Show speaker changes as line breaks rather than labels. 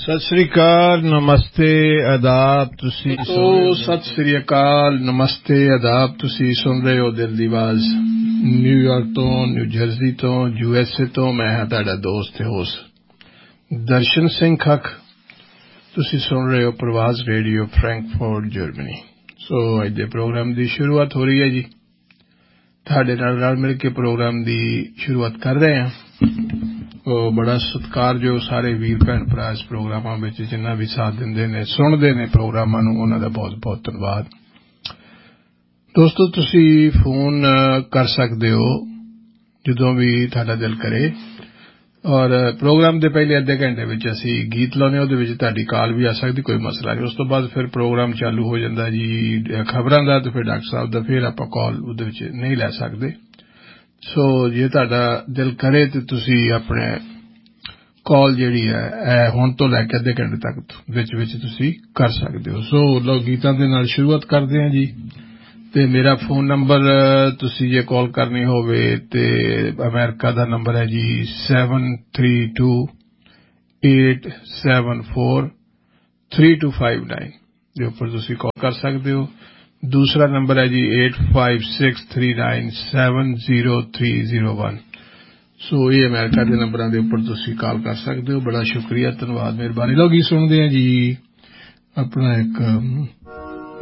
सत श्री अकाल, नमस्ते, आदाब। तुसी
सत श्री अकाल, नमस्ते, आदाब। तुसी सुन रहे हो दिल दी आवाज न्यूयॉर्क तो, न्यू जर्सी तो, यूएसए तो। मैं हां तुहाडा दोस्त ते होस्ट दर्शन सिंह खख। तुसी सुन रहे हो प्रवास रेडियो फ्रैंकफर्ट जर्मनी। सो अज दे प्रोग्राम दी शुरुआत हो रही है जी। तुहाडे नाल रल मिल के प्रोग्राम दी शुरुआत कर रहे हैं। बड़ा सत्कार जो सारे वीर भैन भरा इस प्रोग्रामां विच जिन्ना भी साथ दिंदे ने, सुणदे ने प्रोग्रामां नूं, उन्हां दा बहुत बहुत धन्नवाद। दोस्तों, तुसी फोन कर सकदे हो जदों भी तुहाडा दिल करे, और प्रोग्राम दे पहले अद्धे घंटे विच असीं गीत लाउने, उहदे विच तुहाडी कॉल भी आ सकदी, कोई मसला नहीं। उस तो बाद फिर प्रोग्राम चालू हो जांदा जी खबरां दा, ते फिर डॉक्टर साहब दा, फिर आपां कॉल उहदे विच नहीं लै सकदे। सो जे तुहाडा दिल करे ते तुसी अपने कॉल जिहड़ी है हुण तो लैके अद्धे घंटे तक विच विच तुसी कर सकदे हो। सो लो गीतां दे नाल शुरुआत करदे हां जी। ते मेरा फोन नंबर तुसी जे कॉल करनी होवे ते अमेरिका दा नंबर है जी 7328743259 दे उपर तुसी कॉल कर सकदे हो। दूसरा नंबर है जी 8563970301। सो ये अमेरिका के नंबरां दे उपर तुसी कॉल कर सकदे हो। बड़ा शुक्रिया, धन्नवाद, मेहरबानी। लोग ही सुनदे हैं जी अपना एक